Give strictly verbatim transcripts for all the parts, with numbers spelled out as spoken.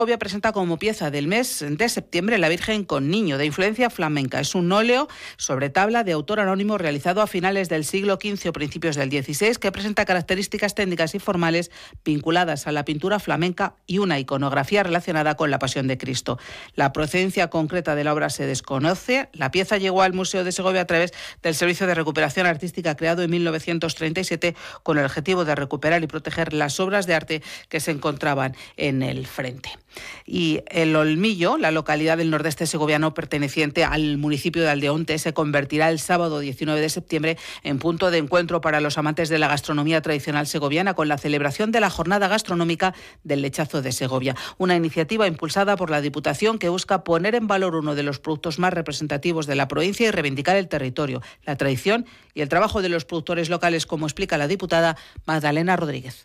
Segovia presenta como pieza del mes de septiembre la Virgen con Niño, de influencia flamenca. Es un óleo sobre tabla de autor anónimo realizado a finales del siglo quince o principios del dieciséis, que presenta características técnicas y formales vinculadas a la pintura flamenca y una iconografía relacionada con la Pasión de Cristo. La procedencia concreta de la obra se desconoce. La pieza llegó al Museo de Segovia a través del Servicio de Recuperación Artística creado en mil novecientos treinta y siete con el objetivo de recuperar y proteger las obras de arte que se encontraban en el frente. Y el Olmillo, la localidad del nordeste segoviano perteneciente al municipio de Aldeonte, se convertirá el sábado diecinueve de septiembre en punto de encuentro para los amantes de la gastronomía tradicional segoviana, con la celebración de la Jornada Gastronómica del Lechazo de Segovia, una iniciativa impulsada por la Diputación que busca poner en valor uno de los productos más representativos de la provincia y reivindicar el territorio, la tradición y el trabajo de los productores locales, como explica la diputada Magdalena Rodríguez.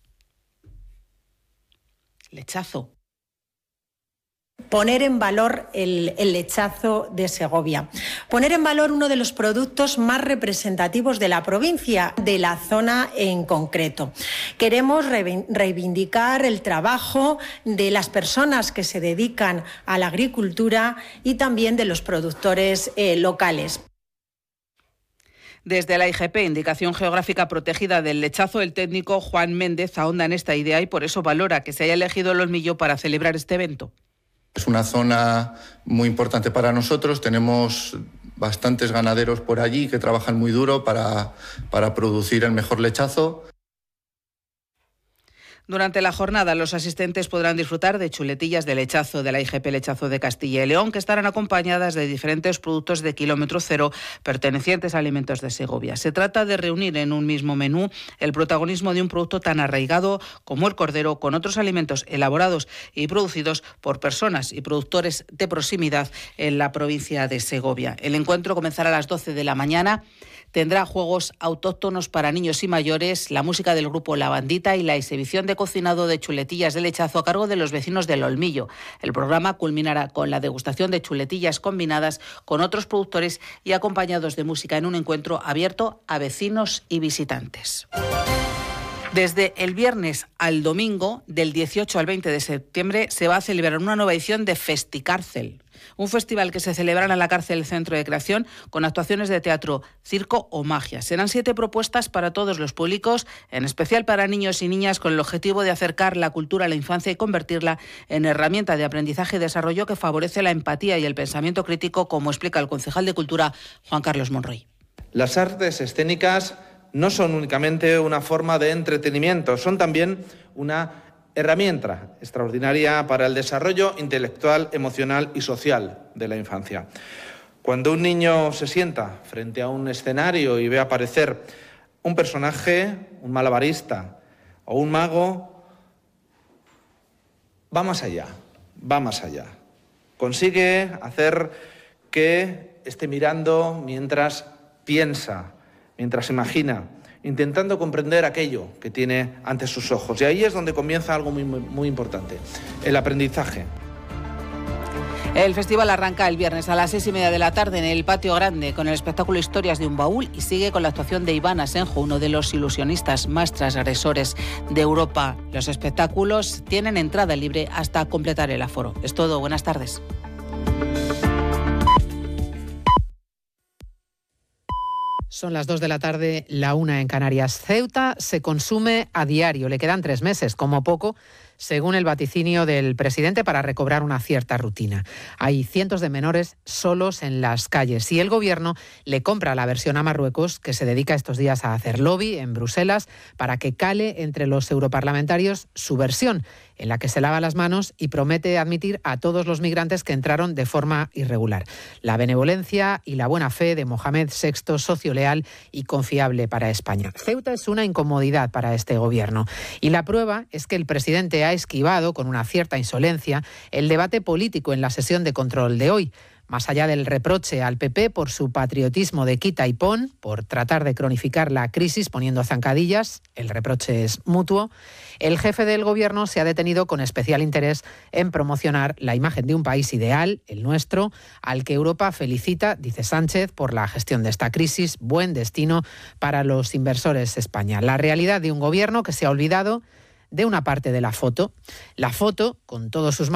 Lechazo. Poner en valor el, el lechazo de Segovia. Poner en valor uno de los productos más representativos de la provincia, de la zona en concreto. Queremos reivindicar el trabajo de las personas que se dedican a la agricultura y también de los productores eh, locales. Desde la I G P, Indicación Geográfica Protegida del Lechazo, el técnico Juan Méndez ahonda en esta idea y por eso valora que se haya elegido el Olmillo para celebrar este evento. Es una zona muy importante para nosotros, tenemos bastantes ganaderos por allí que trabajan muy duro para, para producir el mejor lechazo. Durante la jornada, los asistentes podrán disfrutar de chuletillas de lechazo de la I G P Lechazo de Castilla y León, que estarán acompañadas de diferentes productos de kilómetro cero pertenecientes a Alimentos de Segovia. Se trata de reunir en un mismo menú el protagonismo de un producto tan arraigado como el cordero, con otros alimentos elaborados y producidos por personas y productores de proximidad en la provincia de Segovia. El encuentro comenzará a las doce de la mañana. Tendrá juegos autóctonos para niños y mayores, la música del grupo La Bandita y la exhibición de cocinado de chuletillas de lechazo a cargo de los vecinos del Olmillo. El programa culminará con la degustación de chuletillas combinadas con otros productores y acompañados de música en un encuentro abierto a vecinos y visitantes. Desde el viernes al domingo, del dieciocho al veinte de septiembre, se va a celebrar una nueva edición de Festicárcel, un festival que se celebrará en la Cárcel Centro de Creación con actuaciones de teatro, circo o magia. Serán siete propuestas para todos los públicos, en especial para niños y niñas, con el objetivo de acercar la cultura a la infancia y convertirla en herramienta de aprendizaje y desarrollo que favorece la empatía y el pensamiento crítico, como explica el concejal de Cultura, Juan Carlos Monroy. Las artes escénicas no son únicamente una forma de entretenimiento, son también una herramienta extraordinaria para el desarrollo intelectual, emocional y social de la infancia. Cuando un niño se sienta frente a un escenario y ve aparecer un personaje, un malabarista o un mago, va más allá, va más allá. Consigue hacer que esté mirando mientras piensa, mientras imagina, intentando comprender aquello que tiene ante sus ojos. Y ahí es donde comienza algo muy, muy, muy importante, el aprendizaje. El festival arranca el viernes a las seis y media de la tarde en el Patio Grande con el espectáculo Historias de un baúl y sigue con la actuación de Iván Asenjo, uno de los ilusionistas más transgresores de Europa. Los espectáculos tienen entrada libre hasta completar el aforo. Es todo. Buenas tardes. Son las dos de la tarde, la una en Canarias. Ceuta se consume a diario. Le quedan tres meses, como poco, según el vaticinio del presidente, para recobrar una cierta rutina. Hay cientos de menores solos en las calles y el gobierno le compra la versión a Marruecos, que se dedica estos días a hacer lobby en Bruselas para que cale entre los europarlamentarios su versión, en la que se lava las manos y promete admitir a todos los migrantes que entraron de forma irregular. La benevolencia y la buena fe de Mohamed sexto, socio leal y confiable para España. Ceuta es una incomodidad para este gobierno y la prueba es que el presidente ha esquivado con una cierta insolencia el debate político en la sesión de control de hoy. Más allá del reproche al P P por su patriotismo de quita y pon, por tratar de cronificar la crisis poniendo zancadillas, el reproche es mutuo, el jefe del gobierno se ha detenido con especial interés en promocionar la imagen de un país ideal, el nuestro, al que Europa felicita, dice Sánchez, por la gestión de esta crisis, buen destino para los inversores España. La realidad de un gobierno que se ha olvidado de una parte de la foto. La foto, con todos sus